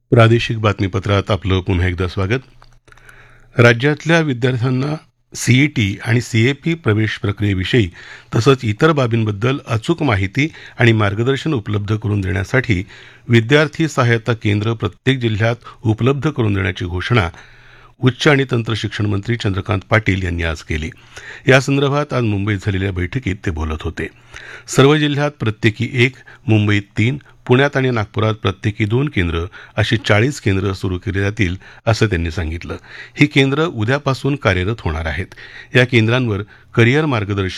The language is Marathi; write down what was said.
प्रादेशिक बातमीपत्रात आपलं पुन्हा एकदा स्वागत. राज्यातल्या विद्यार्थ्यांना सीईटी आणि सीएपी प्रवेश प्रक्रियेविषयी तसंच इतर बाबींबद्दल अचूक माहिती आणि मार्गदर्शन उपलब्ध करून देण्यासाठी विद्यार्थी सहायता केंद्र प्रत्येक जिल्ह्यात उपलब्ध करून देण्याची घोषणा उच्च आणि तंत्र शिक्षण मंत्री चंद्रकांत पाटील यांनी आज केली. यासंदर्भात आज मुंबईत झालेल्या बैठकीत ते बोलत होते. सर्व जिल्ह्यात प्रत्येकी एक, मुंबईत 3, पुण्यात आणि नागपुरात प्रत्येकी 2 केंद्र अशी 40 केंद्र सुरू केली जातील असं त्यांनी सांगितलं. ही केंद्र उद्यापासून कार्यरत होणार आहेत. या केंद्रांवर करिअर मार्गदर्शन